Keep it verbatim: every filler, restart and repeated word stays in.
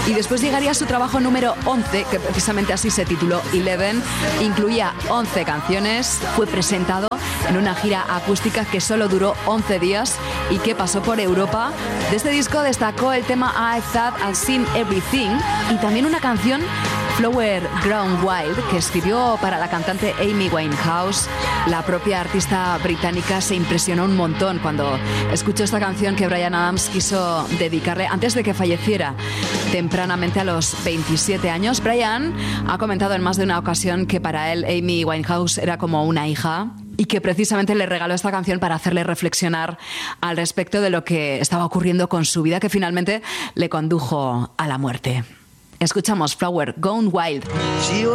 Y después llegaría su trabajo número once, que precisamente así se tituló Eleven. Incluía once canciones, fue presentado en una gira acústica que solo duró once días y que pasó por Europa. De este disco destacó el tema I Thought I'd Seen Everything y también una canción, Flower Grown Wild, que escribió para la cantante Amy Winehouse. La propia artista británica se impresionó un montón cuando escuchó esta canción que Bryan Adams quiso dedicarle antes de que falleciera tempranamente a los veintisiete años. Bryan ha comentado en más de una ocasión que para él Amy Winehouse era como una hija y que precisamente le regaló esta canción para hacerle reflexionar al respecto de lo que estaba ocurriendo con su vida, que finalmente le condujo a la muerte. Escuchamos Flower Gone Wild. She